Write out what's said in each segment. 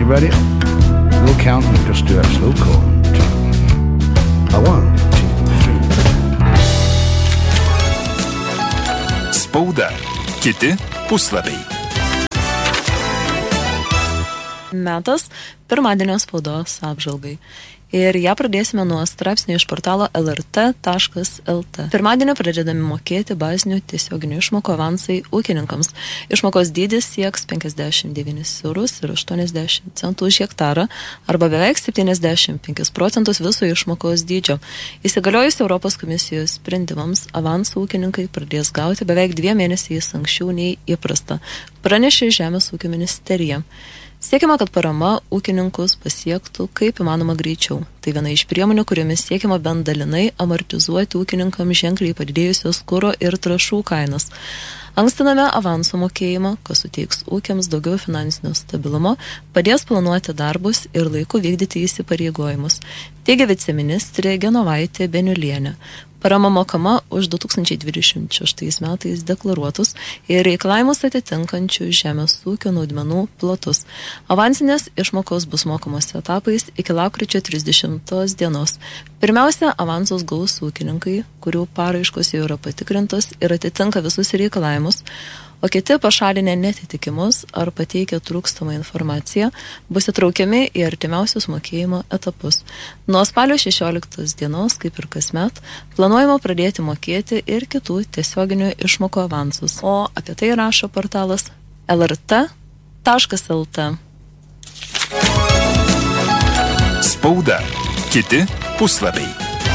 You ready? We'll count and just do a slow count. 1, 2, 3. Spauda. Kiti puslapiai. Metas pirmadienio spaudos apžvalgai. Ir ją pradėsime nuo straipsnio iš portalo lrt.lt. Pirmadienį pradedami mokėti bazinių tiesioginių išmokų avansai ūkininkams. Išmokos dydis sieks 59 eurus ir 80 centų už hektarą arba beveik 75% viso išmokos dydžio. Įsigaliojus Europos komisijos sprendimams, avansų ūkininkai pradės gauti beveik 2 mėnesiais anksčiau nei įprasta, pranešė Žemės ūkio ministerija. Siekiama, kad parama ūkininkus pasiektų kaip įmanoma greičiau. Tai viena iš priemonių, kuriomis siekiama bent dalinai amortizuoti ūkininkams ženkliai padidėjusios kuro ir trąšų kainas. Ankstiname avanso mokėjimą, kas suteiks ūkiams daugiau finansinio stabilumo, padės planuoti darbus ir laiku vykdyti įsipareigojimus, teigia viceministrė Genovaitė Beniulienė. Parama mokama už 2026 metais deklaruotus ir reikalavimus atitinkančių žemės ūkio naudmenų plotus. Avansinės išmokos bus mokamos etapais iki lapkričio 30 dienos. Pirmiausia, avansus gaus ūkininkai, kurių paraiškos jau yra patikrintos ir atitinka visus reikalavimus, o kiti pašalinę netitikimus ar pateikę trūkstamą informaciją bus įtraukiami į artimiausius mokėjimo etapus. Nuo spalio 16 dienos, kaip ir kasmet, planuojama pradėti mokėti ir kitų tiesioginių išmokų avansus. O apie tai rašo portalas lrt.lt. Spauda. Kiti puslapiai.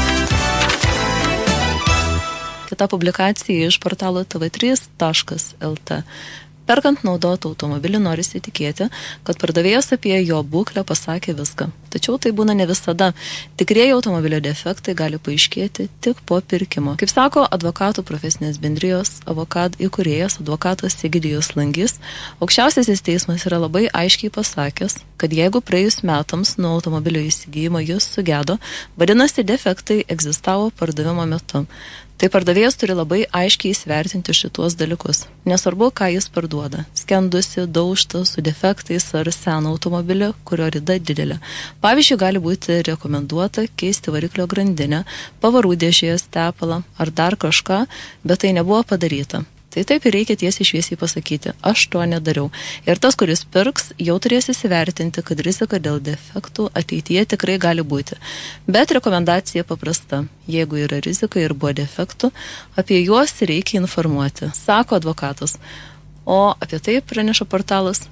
Kita publikacija iš portalo tv3.lt. Perkant naudotą automobilį norisi tikėti, kad pardavėjas apie jo būklę pasakė viską. Tačiau tai būna ne visada. Tikrieji automobilio defektai gali paaiškėti tik po pirkimo. Kaip sako advokatų profesinės bendrijos Avokad įkūrėjas advokatas Egidijus Langys, aukščiausiasis teismas yra labai aiškiai pasakęs, kad jeigu praėjus metams nuo automobilio įsigijimo jis sugedo, vadinasi defektai egzistavo pardavimo metu. Tai pardavėjas turi labai aiškiai įsivertinti šituos dalykus. Nesvarbu, ką jis parduoda. Skendusi, daužta, su defektais ar seną automobilį, kurio rida didelė. Pavyzdžiui, gali būti rekomenduota keisti variklio grandinę, pavarų dėžės tepalą ar dar kažką, bet tai nebuvo padaryta. Tai taip ir reikia tiesiai šviesiai pasakyti, aš to nedariau. Ir tas, kuris pirks, jau turės įsivertinti, kad rizika dėl defektų ateityje tikrai gali būti. Bet rekomendacija paprasta. Jeigu yra rizika ir buvo defektų, apie juos reikia informuoti, sako advokatas. O apie tai praneša portalas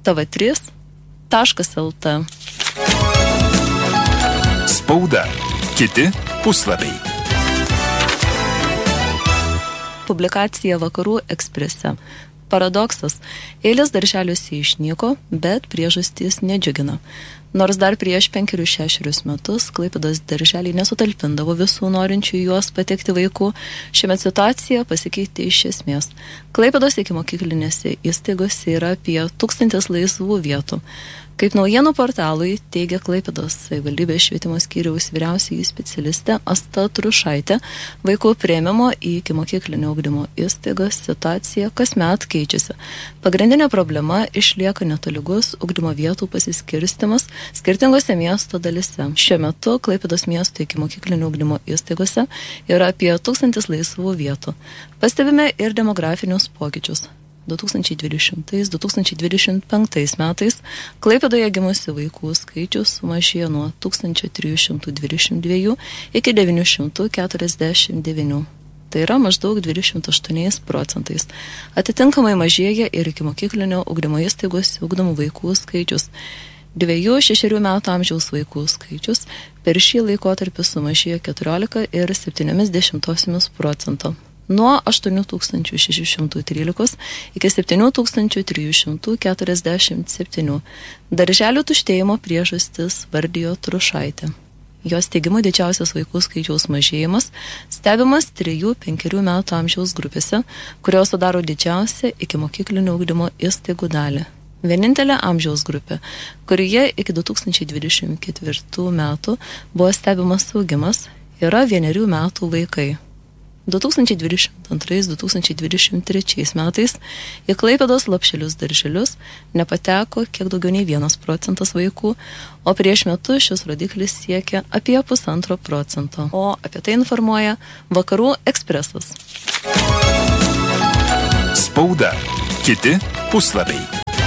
tv3.lt. Spauda. Kiti puslapiai. Publikacija Vakarų eksprese. Paradoksas. Eilės darželiuose išnyko, bet priežastys nedžiugina. Nors dar prieš 5-6 metus Klaipėdos darželiai nesutalpindavo visų norinčių juos patekti vaikų, šiame situacija pasikeitė iš esmės. Klaipėdos ikimokyklinėse įstaigose yra apie 1000 laisvų vietų. Kaip naujienų portalui teigia Klaipėdos savivaldybės švietimo skyriaus vyriausioji specialistė Asta Trušaitė, vaikų priėmimo į ikimokyklinio ugdymo įstaigas situacija kasmet keičiasi. Pagrindinė problema išlieka netolygus ugdymo vietų pasiskirstimas skirtingose miesto dalise. Šiuo metu Klaipėdos miesto ikimokyklinio ugdymo įstaigose yra apie 1000 laisvų vietų. Pastebime ir demografinius pokyčius. 2020-2025 metais Klaipėdoje gimusių vaikų skaičius sumažėjo nuo 1322 iki 949. Tai yra maždaug 28%. Atitinkamai mažėja ir ikimokyklinio ugdymo įstaigose ugdomų vaikų skaičius. 2-6 metų amžiaus vaikų skaičius per šį laikotarpį sumažėjo 14,7%. Nuo 8613 iki 7347. Darželių tuštėjimo priežastis vardijo Trušaitė. Jos teigimu didžiausias vaikų skaičiaus mažėjimas stebimas 3-5 metų amžiaus grupėse, kurios sudaro didžiausią ikimokyklinio ugdymo įstaigų dalį. Vienintelė amžiaus grupė, kurioje iki 2024 metų buvo stebimas augimas, yra 1 metų vaikai. 2022-2023 metais į Klaipėdos Lapšelius darželius nepateko kiek daugiau nei 1% vaikų, o prieš metus šis rodiklis siekia apie 1,5%. O apie tai informuoja Vakarų ekspresas. Spauda. Kiti puslapiai.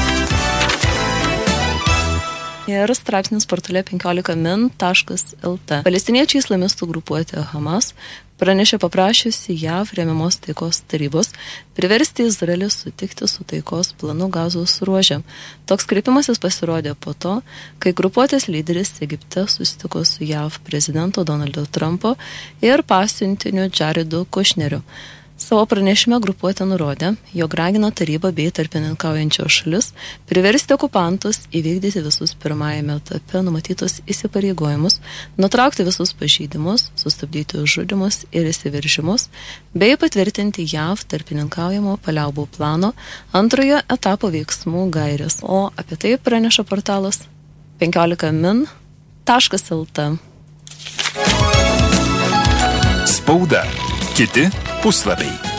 Ir straipsnis portale 15min.lt. Palestiniečiai islamistų grupuotė Hamas pranešė paprašiusi JAV remiamos taikos tarybos priversti Izraelį sutikti su taikos planu Gazos ruože. Toks kreipimasis pasirodė po to, kai grupuotės lyderis Egipte susitiko su JAV prezidento Donaldo Trumpo ir pasiuntiniu Jaredu Kushneriu. Savo pranešime grupuotė nurodė, jog ragino tarybą bei tarpininkaujančios šalis priversti okupantus įvykdyti visus pirmajame etape numatytus įsipareigojimus, nutraukti visus pažeidimus, sustabdyti žudymus ir įsiveržimus, bei patvirtinti JAV tarpininkaujamo paliaubų plano antrojo etapo veiksmų gairės. O apie tai praneša portalas 15min.lt. Spauda. Kiti puslapiai.